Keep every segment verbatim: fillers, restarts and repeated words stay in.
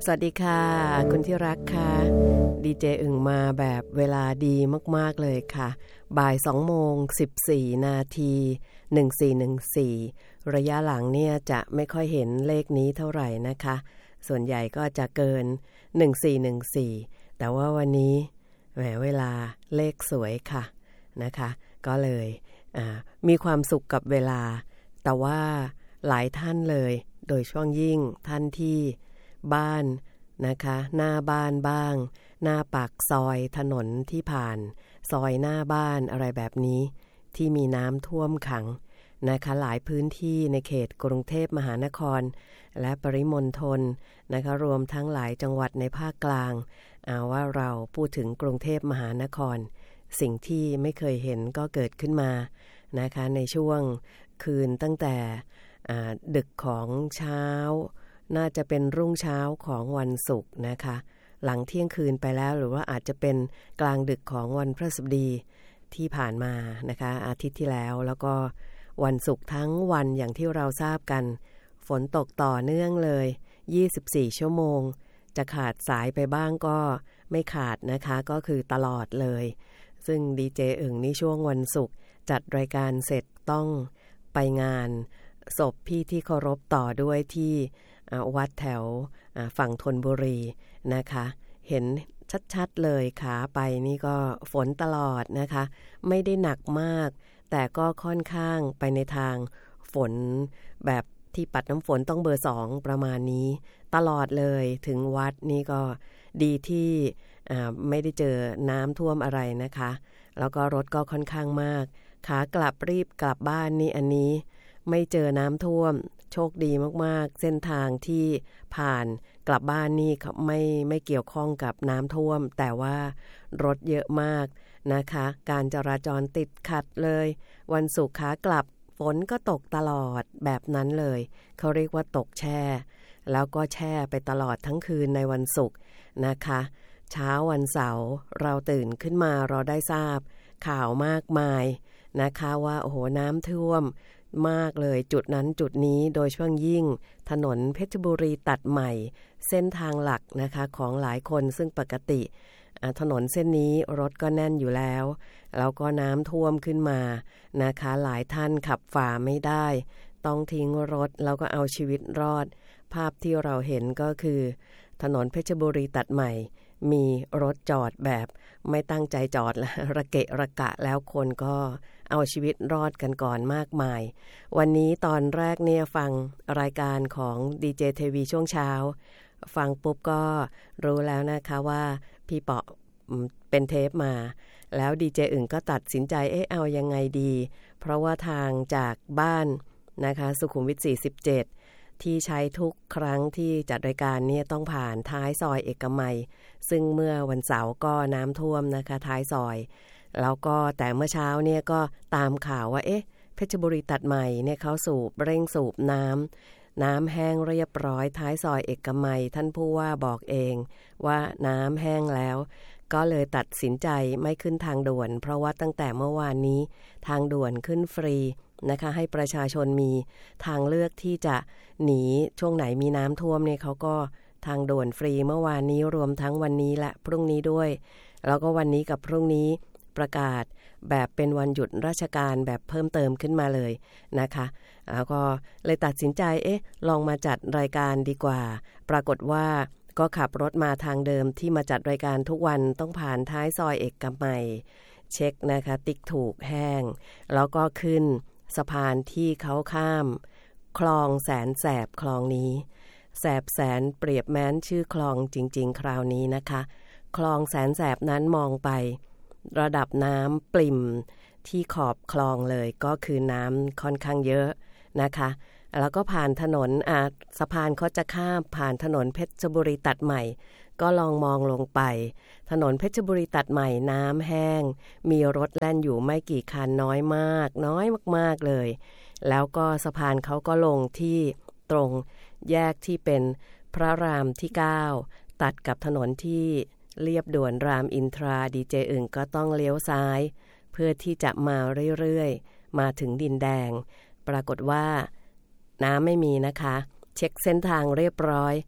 สวัสดีค่ะคุณที่รักค่ะดีเจอึ่งมาแบบเวลาดีมากๆเลยค่ะบ่ายสองโมงสิบสี่นาทีหนึ่งสี่หนึ่งสี่ระยะหลังเนี่ยจะไม่ค่อยเห็นเลขนี้เท่าไหร่นะคะส่วนใหญ่ก็จะเกินหนึ่งสี่หนึ่งสี่แต่ว่าวันนี้แหมเวลาเลขสวยค่ะนะคะก็เลยมีความสุขกับเวลาแต่ว่าหลายท่านเลยโดยช่วงยิ่งท่านที่บ้านนะคะหน้าบ้านบ้างหน้าปากซอยถนนที่ผ่านซอยหน้าบ้านอะไรแบบนี้ที่มีน้ำท่วมขังนะคะหลายพื้นที่ในเขตกรุงเทพมหานครและปริมณฑลนะคะรวมทั้งหลายจังหวัดในภาคกลางเอาว่าเราพูดถึงกรุงเทพมหานครสิ่งที่ไม่เคยเห็นก็เกิดขึ้นมานะคะในช่วงคืนตั้งแต่ดึกของเช้าน่าจะเป็นรุ่งเช้าของวันศุกร์นะคะหลังเที่ยงคืนไปแล้วหรือว่าอาจจะเป็นกลางดึกของวันพฤหัสบดีที่ผ่านมานะคะอาทิตย์ที่แล้วแล้วก็วันศุกร์ทั้งวันอย่างที่เราทราบกันฝนตกต่อเนื่องเลยยี่สิบสี่ชั่วโมงจะขาดสายไปบ้างก็ไม่ขาดนะคะก็คือตลอดเลยซึ่งดีเจอึ่งนี่ช่วงวันศุกร์จัดรายการเสร็จต้องไปงานศพพี่ที่เคารพต่อด้วยที่วัดแถวฝั่งธนบุรีนะคะเห็นชัดๆเลยขาไปนี่ก็ฝนตลอดนะคะไม่ได้หนักมากแต่ก็ค่อนข้างไปในทางฝนแบบที่ปัดน้ำฝนต้องเบอร์สองประมาณนี้ตลอดเลยถึงวัดนี่ก็ดีที่ไม่ได้เจอน้ำท่วมอะไรนะคะแล้วก็รถก็ค่อนข้างมากขากลับรีบกลับบ้านนี่อันนี้ไม่เจอน้ำท่วมโชคดีมากๆเส้นทางที่ผ่านกลับบ้านนี่ไม่ไม่เกี่ยวข้องกับน้ำท่วมแต่ว่ารถเยอะมากนะคะการจราจรติดขัดเลยวันศุกร์ขากลับฝนก็ตกตลอดแบบนั้นเลยเขาเรียกว่าตกแช่แล้วก็แช่ไปตลอดทั้งคืนในวันศุกร์นะคะเช้าวันเสาร์เราตื่นขึ้นมาเราได้ทราบข่าวมากมายนะคะว่าโอ้โหน้ำท่วมมากเลยจุดนั้นจุดนี้โดยช่วงยิ่งถนนเพชรบุรีตัดใหม่เส้นทางหลักนะคะของหลายคนซึ่งปกติถนนเส้นนี้รถก็แน่นอยู่แล้วแล้วก็น้ำท่วมขึ้นมานะคะหลายท่านขับฝ่าไม่ได้ต้องทิ้งรถแล้วก็เอาชีวิตรอดภาพที่เราเห็นก็คือถนนเพชรบุรีตัดใหม่มีรถจอดแบบไม่ตั้งใจจอดละระเกะระกะแล้วคนก็เอาชีวิตรอดกันก่อนมากมายวันนี้ตอนแรกเนี่ยฟังรายการของดีเจทีวีช่วงเช้าฟังปุ๊บก็รู้แล้วนะคะว่าพี่เปาะเป็นเทปมาแล้วดีเจอึ่งก็ตัดสินใจเอ๊ะเอายังไงดีเพราะว่าทางจากบ้านนะคะสุขุมวิทสี่สิบเจ็ดที่ใช้ทุกครั้งที่จัดรายการเนี่ยต้องผ่านท้ายซอยเอกมัยซึ่งเมื่อวันเสาร์ก็น้ำท่วมนะคะท้ายซอยแล้วก็แต่เมื่อเช้าเนี่ยก็ตามข่าวว่าเอ๊ะเพชรบุรีตัดใหม่เนี่ยเขาสูบเร่งสูบน้ำน้ำแห้งเรียบร้อยท้ายซอยเอกมัยท่านผู้ว่าบอกเองว่าน้ำแห้งแล้วก็เลยตัดสินใจไม่ขึ้นทางด่วนเพราะว่าตั้งแต่เมื่อวานนี้ทางด่วนขึ้นฟรีนะคะให้ประชาชนมีทางเลือกที่จะหนีช่วงไหนมีน้ำท่วมเนี่ยเขาก็ทางด่วนฟรีเมื่อวานนี้รวมทั้งวันนี้และพรุ่งนี้ด้วยแล้วก็วันนี้กับพรุ่งนี้ประกาศแบบเป็นวันหยุดราชการแบบเพิ่มเติมขึ้นมาเลยนะคะแล้วก็เลยตัดสินใจเอ๊ะลองมาจัดรายการดีกว่าปรากฏว่าก็ขับรถมาทางเดิมที่มาจัดรายการทุกวันต้องผ่านท้ายซอยเอกมัยเช็คนะคะติ๊กถูกแห้งแล้วก็ขึ้นสะพานที่เขาข้ามคลองแสนแสบคลองนี้แสบแสนเปรียบแม้นชื่อคลองจริงๆคราวนี้นะคะคลองแสนแสบนั้นมองไประดับน้ำปริ่มที่ขอบคลองเลยก็คือน้ำค่อนข้างเยอะนะคะแล้วก็ผ่านถนนอ่ะสะพานเขาจะข้ามผ่านถนนเพชรบุรีตัดใหม่ก็ลองมองลงไปถนนเพชรบุรีตัดใหม่น้ำแห้งมีรถแล่นอยู่ไม่กี่คันน้อยมากน้อยมากๆเลยแล้วก็สะพานเขาก็ลงที่ตรงแยกที่เป็นพระรามที่เก้าตัดกับถนนที่เรียบด่วนรามอินทราดีเจอึ่งก็ต้องเลี้ยวซ้ายเพื่อที่จะมาเรื่อยๆมาถึงดินแดงปรากฏว่าน้ำไม่มีนะคะเช็คเส้นทางเรียบร้อย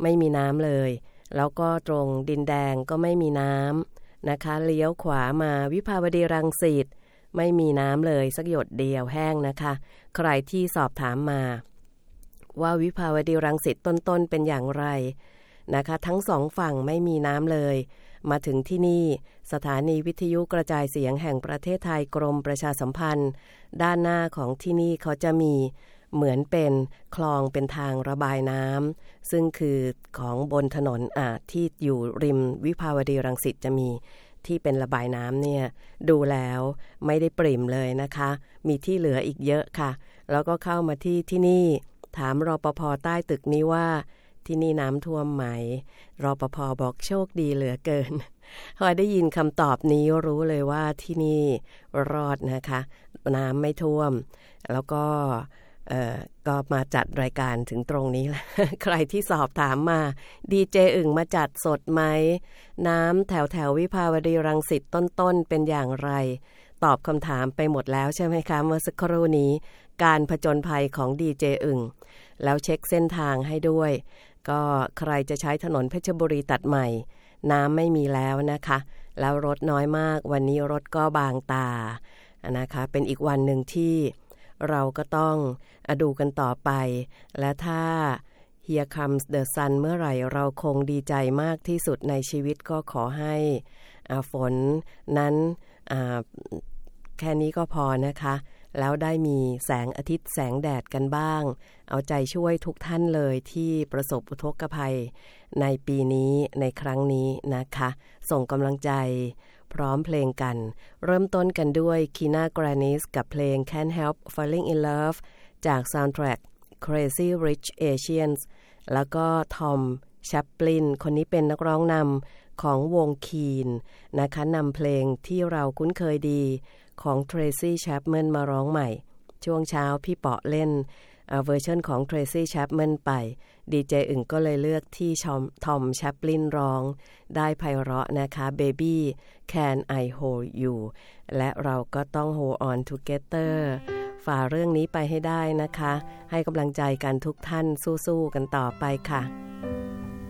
ไม่มีน้ำเลยแล้วก็ตรงดินแดงก็ไม่มีน้ำนะคะเลี้ยวขวามาวิภาวดีรังสิตไม่มีน้ำเลยสักหยดเดียวแห้งนะคะใครที่สอบถามมาว่าวิภาวดีรังสิตต้นๆเป็นอย่างไรนะคะทั้งสองฝั่งไม่มีน้ำเลยมาถึงที่นี่สถานีวิทยุกระจายเสียงแห่งประเทศไทยกรมประชาสัมพันธ์ด้านหน้าของที่นี่เขาจะมีเหมือนเป็นคลองเป็นทางระบายน้ำซึ่งคือของบนถนนอ่ะที่อยู่ริมวิภาวดีรังสิตจะมีที่เป็นระบายน้ำเนี่ยดูแล้วไม่ได้ปริ่มเลยนะคะมีที่เหลืออีกเยอะค่ะแล้วก็เข้ามาที่ที่นี่ถามรปภ.ใต้ตึกนี้ว่าที่นี่น้ำท่วมไหมรปภ.บอกโชคดีเหลือเกินพอได้ยินคำตอบนี้รู้เลยว่าที่นี่รอดนะคะน้ำไม่ท่วมแล้วก็เอ่อก็มาจัดรายการถึงตรงนี้แหละ ใครที่สอบถามมาดีเจอึ่งมาจัดสดไหมน้ำแถวแถววิภาวดีรังสิตต้นๆเป็นอย่างไรตอบคำถามไปหมดแล้วใช่ไหมคะเมื่อสักครู่นี้การผจญภัยของดีเจอึ่งแล้วเช็คเส้นทางให้ด้วยก็ใครจะใช้ถนนเพชรบุรีตัดใหม่น้ำไม่มีแล้วนะคะแล้วรถน้อยมากวันนี้รถก็บางตานะคะเป็นอีกวันหนึ่งที่เราก็ต้องดูกันต่อไปและถ้า Here comes the sun เมื่อไหร่เราคงดีใจมากที่สุดในชีวิตก็ขอให้ฝนนั้นแค่นี้ก็พอนะคะแล้วได้มีแสงอาทิตย์แสงแดดกันบ้างเอาใจช่วยทุกท่านเลยที่ประสบอุทกภัยในปีนี้ในครั้งนี้นะคะส่งกำลังใจพร้อมเพลงกันเริ่มต้นกันด้วย Kina Grannis กับเพลง Can't Help Falling in Love จาก Soundtrack Crazy Rich Asians แล้วก็ Tom Chaplin คนนี้เป็นนักร้องนำของวง Keen นะคะนำเพลงที่เราคุ้นเคยดีของ Tracy Chapman มาร้องใหม่ช่วงเช้าพี่เปาะเล่นเวอร์ชันของ Tracy Chapman ไปดีเจอึ่งก็เลยเลือกที่ทอม Chaplin ร้องได้ไพเราะนะคะ Baby Can I Hold You และเราก็ต้อง Hold On Together ฝ่าเรื่องนี้ไปให้ได้นะคะให้กำลังใจกันทุกท่านสู้ๆกันต่อไปค่ะ